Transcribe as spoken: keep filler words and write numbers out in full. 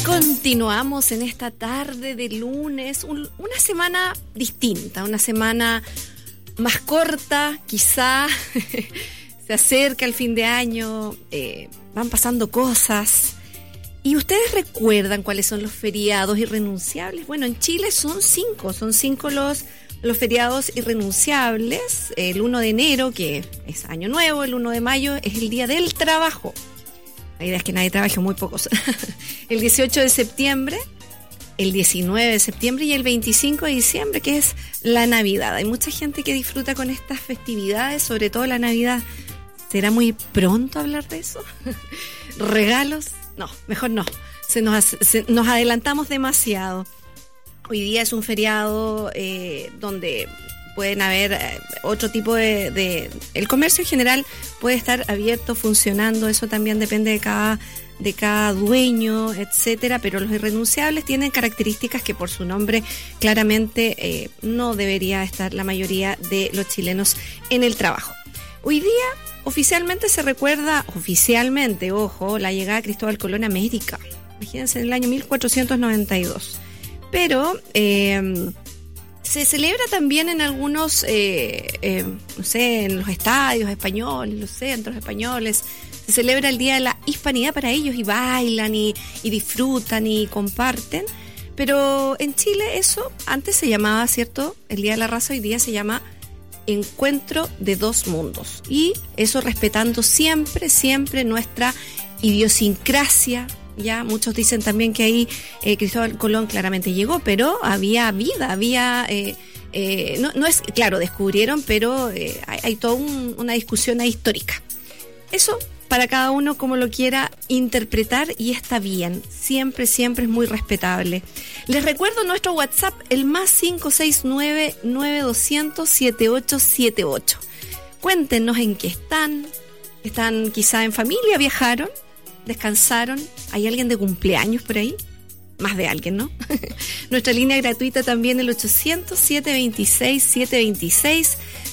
Continuamos en esta tarde de lunes, un, una semana distinta, una semana más corta, quizá. Se acerca el fin de año, eh, van pasando cosas. ¿Y ustedes recuerdan cuáles son los feriados irrenunciables? Bueno, en Chile son cinco, son cinco los, los feriados irrenunciables. El uno de enero, que es Año Nuevo, el uno de mayo es el Día del Trabajo. La idea es que nadie trabaje, muy pocos. El dieciocho de septiembre, el diecinueve de septiembre y el veinticinco de diciembre, que es la Navidad. Hay mucha gente que disfruta con estas festividades, sobre todo la Navidad. ¿Será muy pronto hablar de eso? ¿Regalos? No, mejor no. Se nos, se, nos adelantamos demasiado. Hoy día es un feriado eh, donde pueden haber eh, otro tipo de, de... El comercio en general puede estar abierto, funcionando. Eso también depende de cada, de cada dueño, etcétera. Pero los irrenunciables tienen características que por su nombre claramente eh, no debería estar la mayoría de los chilenos en el trabajo. Hoy día oficialmente se recuerda, oficialmente, ojo, la llegada de Cristóbal Colón a América. Imagínense, en el año mil cuatrocientos noventa y dos. Pero eh, se celebra también en algunos, eh, eh, no sé, en los estadios españoles, los centros españoles. Se celebra el Día de la Hispanidad para ellos y bailan y, y disfrutan y comparten. Pero en Chile eso antes se llamaba, ¿cierto? El Día de la Raza, hoy día se llama Encuentro de Dos Mundos, y eso respetando siempre, siempre nuestra idiosincrasia. Ya muchos dicen también que ahí eh, Cristóbal Colón claramente llegó, pero había vida, había eh, eh, no, no es claro, descubrieron, pero eh, hay, hay toda un, una discusión ahí histórica. Eso para cada uno como lo quiera interpretar, y está bien, siempre, siempre es muy respetable. Les recuerdo nuestro WhatsApp, el más cinco seis nueve, nueve dos cero cero, siete ocho siete ocho. Cuéntenos en qué están. ¿Están quizá en familia? ¿Viajaron? ¿Descansaron? ¿Hay alguien de cumpleaños por ahí? Más de alguien, ¿no? Nuestra línea gratuita también, el ochocientos, siete veintiséis, siete veintiséis.